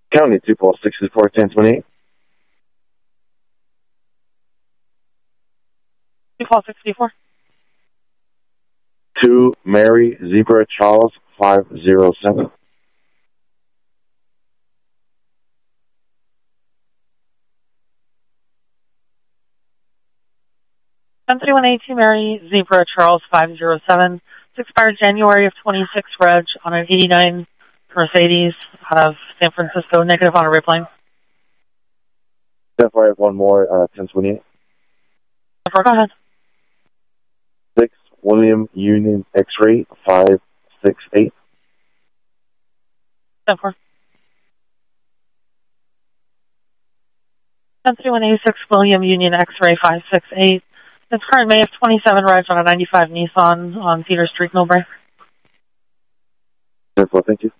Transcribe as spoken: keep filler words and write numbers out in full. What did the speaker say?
County two four six four ten twenty eight. two four six four. Two Mary Zebra Charles five zero seven. ten three one eight two Mary Zebra Charles five zero seven. It's expired January of twenty-six reg on an eighty-nine Mercedes out of San Francisco, negative on a Ripline. Steph, I have one more, uh, ten twenty-eight. Go ahead. six William Union X-Ray five six eight. ten four. ten three one eight six William Union X-Ray five six eight. It's current May of twenty-seven reg on a ninety-five Nissan on Cedar Street, Millbrae. ten four, thank you.